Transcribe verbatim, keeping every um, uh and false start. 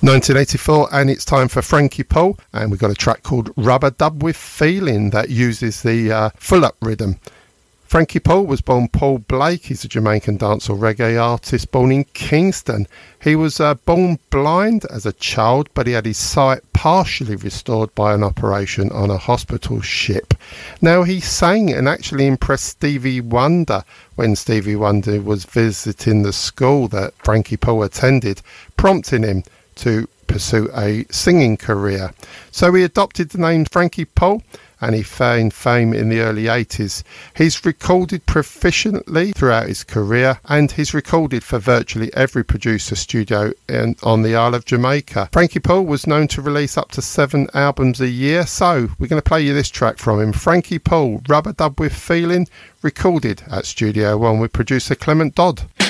nineteen eighty-four, and it's time for Frankie Paul, and we've got a track called Rubber Dub with Feeling that uses the uh, full-up rhythm. Frankie Paul was born Paul Blake. He's a Jamaican dancehall reggae artist born in Kingston. He was uh, born blind as a child, but he had his sight partially restored by an operation on a hospital ship. Now, he sang and actually impressed Stevie Wonder when Stevie Wonder was visiting the school that Frankie Paul attended, prompting him to pursue a singing career. So he adopted the name Frankie Paul, and he gained fame in the early eighties. He's recorded proficiently throughout his career, and he's recorded for virtually every producer studio in, on the Isle of Jamaica. Frankie Paul was known to release up to seven albums a year, so we're going to play you this track from him. Frankie Paul, Rubber Dub with Feeling, recorded at Studio One with producer Clement Dodd.